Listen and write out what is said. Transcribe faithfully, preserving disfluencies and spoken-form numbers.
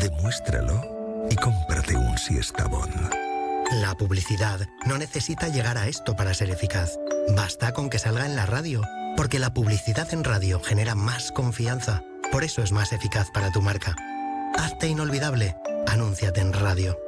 Demuéstralo y cómprate un Siesta Bond. La publicidad no necesita llegar a esto para ser eficaz. Basta con que salga en la radio, porque la publicidad en radio genera más confianza. Por eso es más eficaz para tu marca. Hazte inolvidable. Anúnciate en radio.